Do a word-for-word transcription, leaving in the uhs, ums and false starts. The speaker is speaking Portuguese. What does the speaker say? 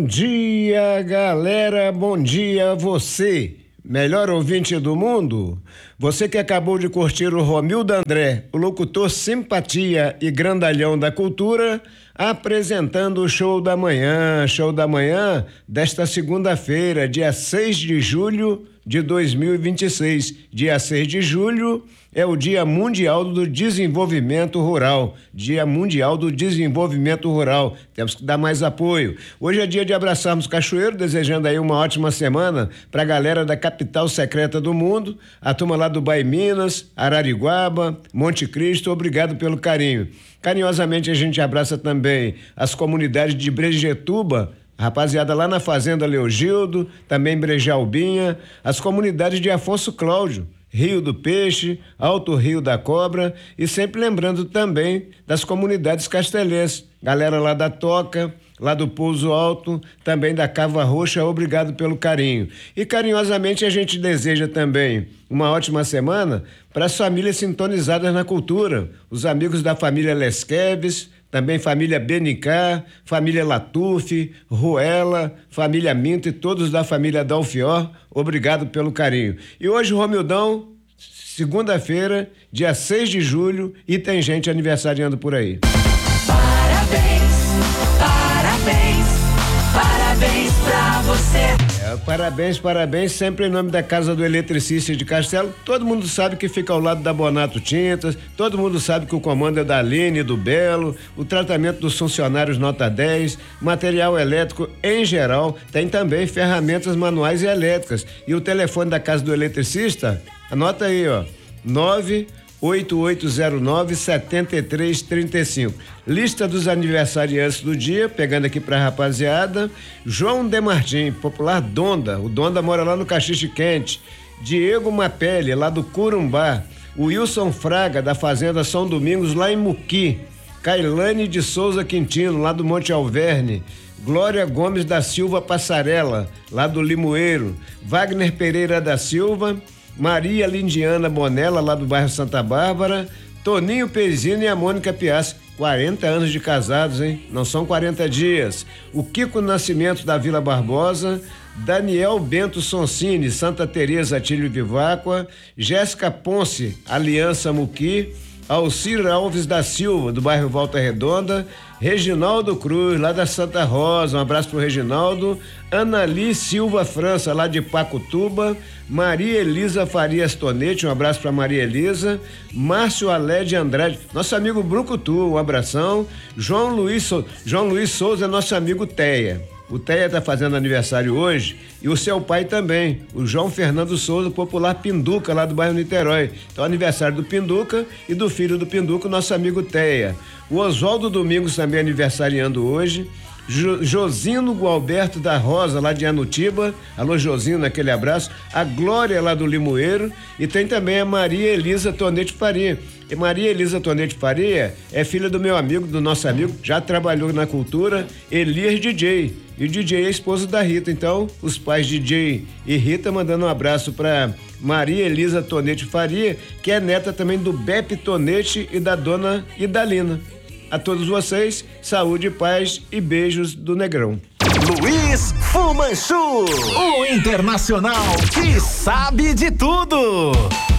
Bom dia, galera, bom dia você, melhor ouvinte do mundo. Você que acabou de curtir o Romildo André, o locutor simpatia e grandalhão da cultura, apresentando o Show da Manhã, Show da Manhã desta segunda-feira, dia seis de julho de dois mil e vinte e seis. Dia seis de julho é o Dia Mundial do Desenvolvimento Rural. Dia Mundial do Desenvolvimento Rural. Temos que dar mais apoio. Hoje é dia de abraçarmos Cachoeiro, desejando aí uma ótima semana para a galera da capital secreta do mundo, a turma lá do Bahia Minas, Arariguaba, Monte Cristo. Obrigado pelo carinho. Carinhosamente a gente abraça também as comunidades de Brejetuba, rapaziada lá na Fazenda Leogildo, também Brejalbinha, as comunidades de Afonso Cláudio, Rio do Peixe, Alto Rio da Cobra, e sempre lembrando também das comunidades castelenses, galera lá da Toca, lá do Pouso Alto, também da Cava Roxa. Obrigado pelo carinho. E carinhosamente a gente deseja também uma ótima semana para as famílias sintonizadas na cultura, os amigos da família Lesqueves, também família Benicá, família Latuf, Ruela, família Minto e todos da família Dalfior. Obrigado pelo carinho. E hoje, Romildão, segunda-feira, dia seis de julho, e tem gente aniversariando por aí. Parabéns, parabéns, parabéns pra você. É, parabéns, parabéns, sempre em nome da Casa do Eletricista de Castelo. Todo mundo sabe que fica ao lado da Bonato Tintas, todo mundo sabe que o comando é da Aline e do Belo, o tratamento dos funcionários nota dez, material elétrico em geral, tem também ferramentas manuais e elétricas. E o telefone da Casa do Eletricista, anota aí, ó, nove oito oito zero nove sete três três cinco. Lista dos aniversariantes do dia, pegando aqui pra rapaziada: João Demartim, popular Donda, o Donda mora lá no Caxixe Quente. Diego Mapelli, lá do Curumbá. O Wilson Fraga, da Fazenda São Domingos, lá em Muqui. Cailane de Souza Quintino, lá do Monte Alverne. Glória Gomes da Silva Passarela, lá do Limoeiro. Wagner Pereira da Silva. Maria Lindiana Bonella, lá do bairro Santa Bárbara. Toninho Pezino e a Mônica Piassi, quarenta anos de casados, hein? Não são quarenta dias. O Kiko Nascimento da Vila Barbosa. Daniel Bento Sonsini, Santa Teresa Atílio Viváqua. Jéssica Ponce, Aliança Muqui. Alcir Alves da Silva, do bairro Volta Redonda. Reginaldo Cruz, lá da Santa Rosa, um abraço pro Reginaldo. Anali Silva França, lá de Pacutuba. Maria Elisa Farias Tonete, um abraço pra Maria Elisa. Márcio Alé de Andrade, nosso amigo Brucutu, um abração. João Luiz, so... João Luiz Souza, nosso amigo Teia. O Teia tá fazendo aniversário hoje, e o seu pai também, o João Fernando Souza, popular Pinduca, lá do bairro Niterói. Então, aniversário do Pinduca e do filho do Pinduca, o nosso amigo Teia. O Oswaldo Domingos também aniversariando hoje. Jo, Josino Gualberto da Rosa, lá de Anutiba. Alô, Josino, aquele abraço. A Glória, lá do Limoeiro. E tem também a Maria Elisa Tonete Faria. E Maria Elisa Tonete Faria é filha do meu amigo, do nosso amigo, já trabalhou na cultura, Elias D J. E o D J é esposo da Rita. Então, os pais D J e Rita mandando um abraço para Maria Elisa Tonete Faria, que é neta também do Beppe Tonete e da dona Idalina. A todos vocês, saúde, paz e beijos do Negrão. Luiz Fumanchu, o internacional que sabe de tudo.